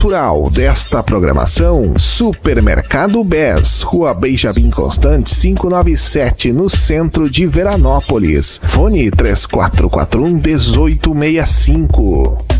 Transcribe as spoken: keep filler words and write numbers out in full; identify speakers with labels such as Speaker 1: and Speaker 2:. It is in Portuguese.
Speaker 1: Cultural desta programação, Supermercado Bes, Rua Benjamin Constant, quinhentos e noventa e sete, no centro de Veranópolis. Fone três quatro quatro um, um oito seis cinco.